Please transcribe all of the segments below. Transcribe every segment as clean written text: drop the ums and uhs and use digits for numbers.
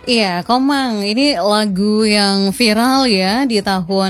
Iya, Komang, ini lagu yang viral ya di tahun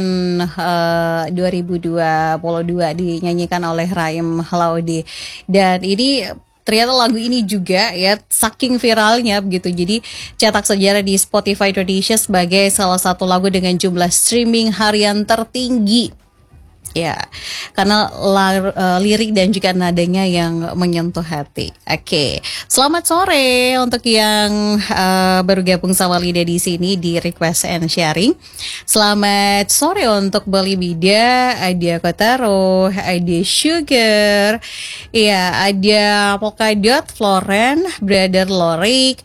2022 dinyanyikan oleh Raim Laudi. Dan ini ternyata lagu ini juga ya saking viralnya begitu. Jadi cetak sejarah di Spotify Indonesia sebagai salah satu lagu dengan jumlah streaming harian tertinggi. Ya, karena lirik dan juga nadanya yang menyentuh hati. Oke, selamat sore untuk yang baru gabung sama Lida di sini di Request and Sharing. Selamat sore untuk Bali Bida, ada Kotaro, ada Sugar, ya ada Polkadot, Floren, Brother Lorik,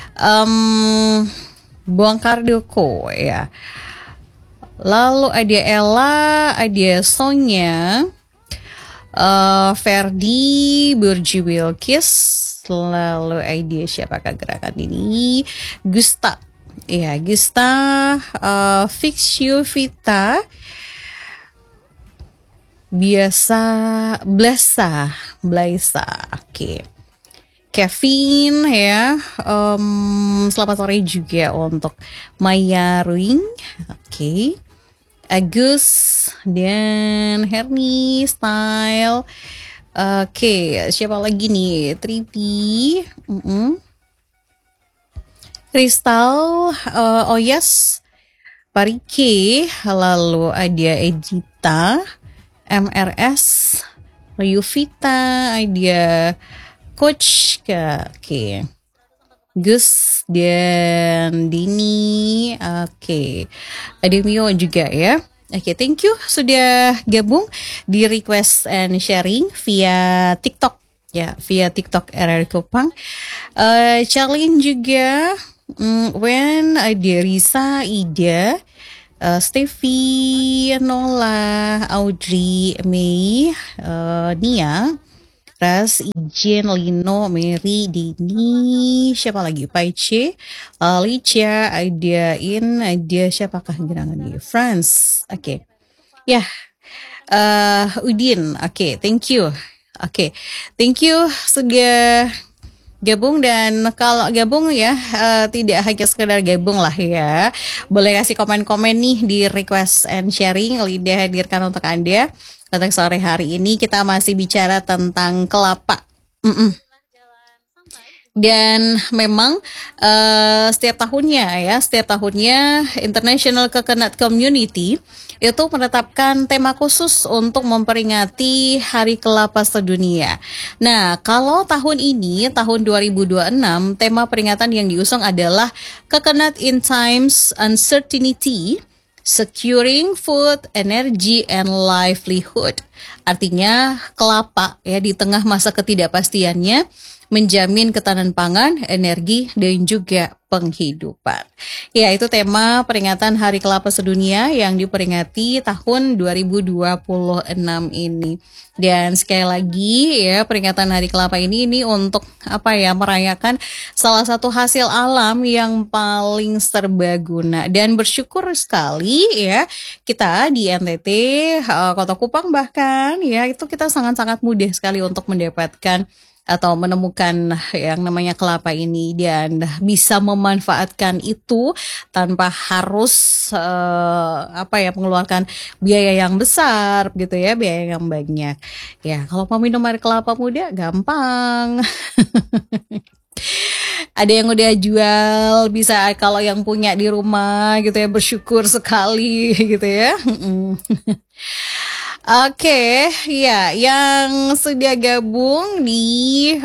Buang Kardoko ya. Lalu ada Ella, ada Sonya, Ferdi, Burji Wilkis, lalu ada siapakah gerakan ini? Gusta, ya Gusta, Fix You Vita, biasa, Blaisa, oke. Kevin ya, selamat sore juga untuk Maya Ruing, oke. Agus dan Herni Style. Oke, siapa lagi nih? Tripi, Kristal, oh yes, Parike, lalu ada Edita, MRS, Ryuvita, ada Coach, oke. Gus dan Dini, oke. Ada Mio juga ya. Oke, thank you sudah gabung di Request and Sharing via TikTok ya, via TikTok RR Kupang. Charlene juga, Wen, ada Risa, Ida, Steffi, Nola, Audrey, Mei, Nia, Ras, Ijen, Lino, Mary, Dini, siapa lagi? Paice, Alicia, Aidain, ada siapakah gerangan ini? France, oke. Ya, Udin, oke, thank you. Oke, thank you sudah gabung, dan kalau gabung ya tidak hanya sekedar gabung lah ya. Boleh kasih komen-komen nih di Request and Sharing, Lida hadirkan untuk Anda. Untuk sore hari ini kita masih bicara tentang kelapa. Dan memang setiap tahunnya International Coconut Community itu menetapkan tema khusus untuk memperingati Hari Kelapa Sedunia. Nah, kalau tahun ini, tahun 2026, tema peringatan yang diusung adalah Coconut in Times Uncertainty, Securing Food, Energy, and Livelihood. Artinya kelapa ya di tengah masa ketidakpastiannya menjamin ketahanan pangan, energi, dan juga penghidupan. Ya, itu tema peringatan Hari Kelapa Sedunia yang diperingati tahun 2026 ini. Dan sekali lagi ya, peringatan Hari Kelapa ini untuk apa ya, merayakan salah satu hasil alam yang paling serbaguna, dan bersyukur sekali ya kita di NTT, Kota Kupang bahkan ya, itu kita sangat-sangat mudah sekali untuk mendapatkan atau menemukan yang namanya kelapa ini, dan bisa memanfaatkan itu tanpa harus mengeluarkan biaya yang besar gitu ya, biaya yang banyak. Ya, kalau mau minum air kelapa muda gampang. Ada yang udah jual, bisa kalau yang punya di rumah gitu ya, bersyukur sekali gitu ya. Oke, ya, yang sudah gabung di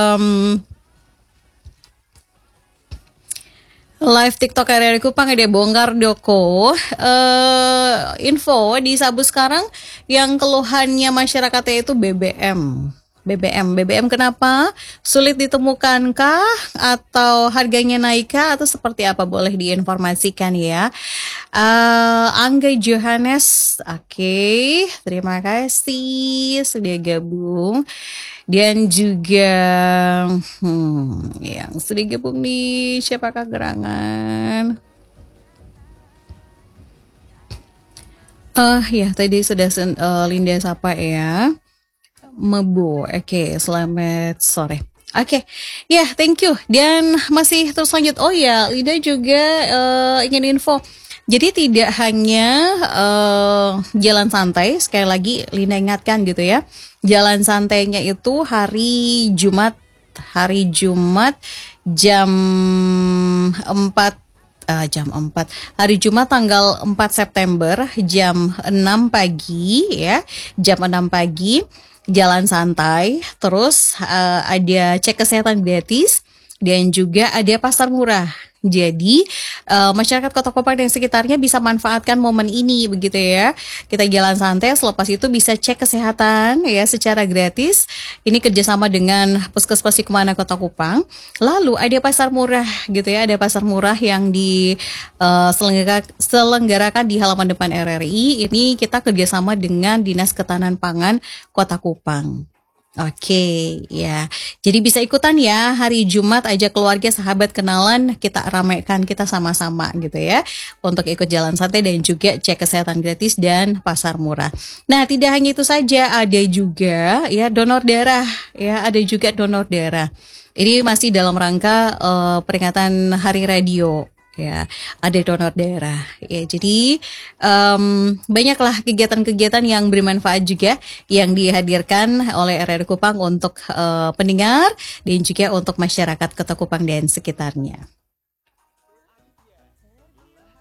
live TikTok RRI Kupang ada Bongkar Doko. Info di Sabu sekarang yang keluhannya masyarakatnya itu BBM. BBM kenapa? Sulit ditemukankah? Atau harganya naikkah? Atau seperti apa? Boleh diinformasikan ya. Angga Johannes, oke, terima kasih sudah gabung. Dan juga yang sudah gabung nih, siapakah gerangan? Ya tadi sudah Linda sapa ya. Mebo, oke, selamat sore. Oke, ya thank you. Dan masih terus lanjut. Oh ya, Lida juga ingin info. Jadi tidak hanya jalan santai, sekali lagi Lina ingatkan gitu ya. Jalan santainya itu hari Jumat jam 4 hari Jumat tanggal 4 September jam 6 pagi ya. Jam 6 pagi jalan santai, terus ada cek kesehatan gratis dan juga ada pasar murah. Jadi masyarakat Kota Kupang dan sekitarnya bisa manfaatkan momen ini begitu ya. Kita jalan santai, selepas itu bisa cek kesehatan ya secara gratis. Ini kerjasama dengan Puskesmas Kemana Kota Kupang. Lalu ada pasar murah gitu ya, ada pasar murah yang selenggarakan di halaman depan RRI. Ini kita kerjasama dengan Dinas Ketahanan Pangan Kota Kupang. Oke, ya. Jadi bisa ikutan ya hari Jumat, ajak keluarga, sahabat, kenalan, kita ramaikan, kita sama-sama gitu ya. Untuk ikut jalan santai dan juga cek kesehatan gratis dan pasar murah. Nah, tidak hanya itu saja, ada juga ya donor darah, ya ada juga donor darah. Ini masih dalam rangka peringatan Hari Radio. Ya, ada donor darah. Ya, jadi banyaklah kegiatan-kegiatan yang bermanfaat juga yang dihadirkan oleh RRI Kupang untuk pendengar dan juga untuk masyarakat Kota Kupang dan sekitarnya.